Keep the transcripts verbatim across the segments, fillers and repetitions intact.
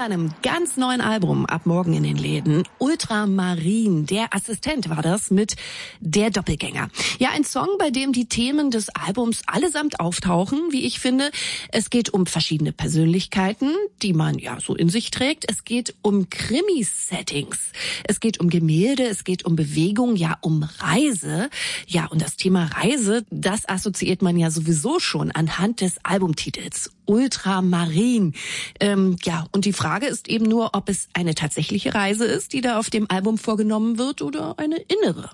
einem ganz neuen Album ab morgen in den Läden. Ultramarin, der Assistent war das mit Der Doppelgänger. Ja, ein Song, bei dem die Themen des Albums allesamt auftauchen, wie ich finde. Es geht um verschiedene Persönlichkeiten, die man ja so in sich trägt. Es geht um Krimi-Settings. Es geht um Gemälde, es geht um Bewegung, ja, um Reise. Ja, und das Thema Reise, das assoziiert man ja sowieso schon anhand des Albumtitels. Ultramarin. Ähm, ja, und die Frage ist eben nur, ob es eine tatsächliche Reise ist, die da auf dem Album vorgenommen wird, oder eine innere.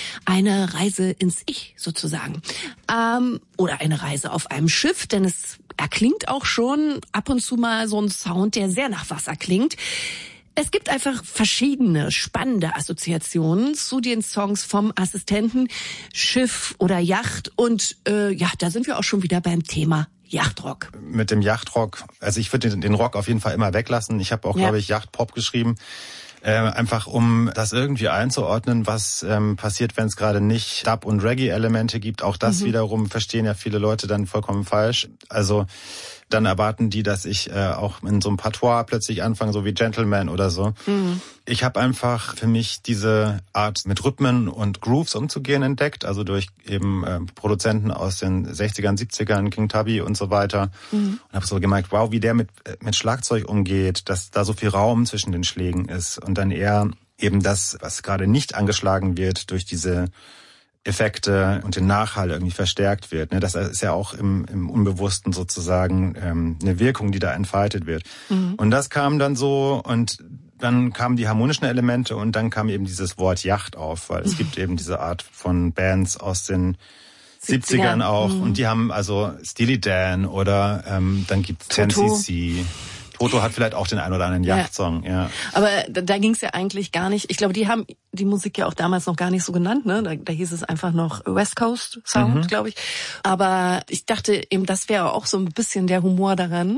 Eine Reise ins Ich sozusagen. Ähm, oder eine Reise auf einem Schiff, denn es erklingt auch schon ab und zu mal so ein Sound, der sehr nach Wasser klingt. Es gibt einfach verschiedene spannende Assoziationen zu den Songs vom Assistenten, Schiff oder Yacht. Und äh, ja, da sind wir auch schon wieder beim Thema Yachtrock. Mit dem Yachtrock, also ich würde den, den Rock auf jeden Fall immer weglassen. Ich habe auch, ja. glaube ich, Yachtpop geschrieben. Äh, einfach um das irgendwie einzuordnen, was ähm, passiert, wenn es gerade nicht Dub- und Reggae-Elemente gibt. Auch das mhm. wiederum verstehen ja viele Leute dann vollkommen falsch. Also dann erwarten die, dass ich äh, auch in so einem Patois plötzlich anfange, so wie Gentleman oder so. Mhm. Ich habe einfach für mich diese Art, mit Rhythmen und Grooves umzugehen, entdeckt. Also durch eben äh, Produzenten aus den sechzigern, siebzigern, King Tubby und so weiter. Mhm. Und habe so gemerkt, wow, wie der mit mit Schlagzeug umgeht, dass da so viel Raum zwischen den Schlägen ist. Und dann eher eben das, was gerade nicht angeschlagen wird durch diese Effekte und den Nachhall irgendwie verstärkt wird. Das ist ja auch im, im Unbewussten sozusagen ähm, eine Wirkung, die da entfaltet wird. Mhm. Und das kam dann so, und dann kamen die harmonischen Elemente, und dann kam eben dieses Wort Yacht auf, weil es mhm. gibt eben diese Art von Bands aus den siebzigern auch, mhm. und die haben also Steely Dan oder ähm, dann gibt's ten C C. Toto hat vielleicht auch den einen oder anderen Yachtsong, ja. ja. Aber da, da ging es ja eigentlich gar nicht. Ich glaube, die haben die Musik ja auch damals noch gar nicht so genannt, ne? Da, da hieß es einfach noch West Coast Sound, mhm. glaube ich. Aber ich dachte eben, das wäre auch so ein bisschen der Humor daran,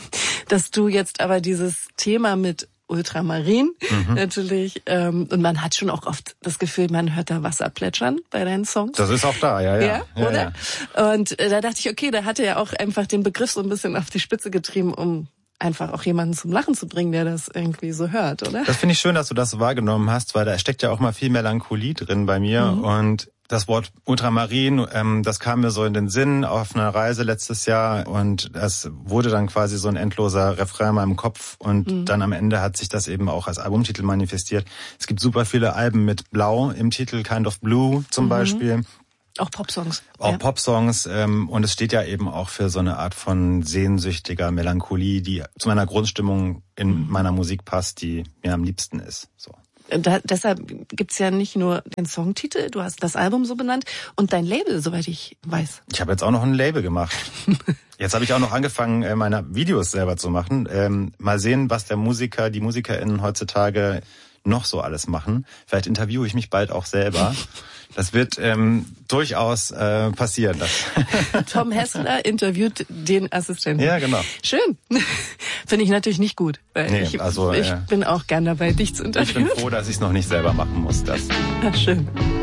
dass du jetzt aber dieses Thema mit Ultramarin mhm. natürlich, ähm, und man hat schon auch oft das Gefühl, man hört da Wasser plätschern bei deinen Songs. Das ist auch da, ja, ja. Ja, ja oder? Ja. Und äh, da dachte ich, okay, da hat er ja auch einfach den Begriff so ein bisschen auf die Spitze getrieben, um einfach auch jemanden zum Lachen zu bringen, der das irgendwie so hört, oder? Das finde ich schön, dass du das so wahrgenommen hast, weil da steckt ja auch mal viel Melancholie drin bei mir. Mhm. Und das Wort Ultramarin, ähm, das kam mir so in den Sinn auf einer Reise letztes Jahr, und das wurde dann quasi so ein endloser Refrain in meinem Kopf, und mhm. dann am Ende hat sich das eben auch als Albumtitel manifestiert. Es gibt super viele Alben mit Blau im Titel, Kind of Blue zum mhm. Beispiel. Auch Popsongs. Auch ja. Popsongs, ähm, und es steht ja eben auch für so eine Art von sehnsüchtiger Melancholie, die zu meiner Grundstimmung in meiner Musik passt, die mir am liebsten ist. So. Da, deshalb gibt's ja nicht nur den Songtitel, du hast das Album so benannt und dein Label, soweit ich weiß. Ich habe jetzt auch noch ein Label gemacht. Jetzt habe ich auch noch angefangen, meine Videos selber zu machen. Ähm, mal sehen, was der Musiker, die MusikerInnen heutzutage noch so alles machen. Vielleicht interviewe ich mich bald auch selber. Das wird ähm, durchaus äh, passieren. Das. Tom Hessler interviewt den Assistenten. Ja, genau. Schön. Finde ich natürlich nicht gut, weil nee, ich, also, ich äh, bin auch gern dabei, dich zu interviewen. Ich bin froh, dass ich es noch nicht selber machen muss. Das. Ach, schön.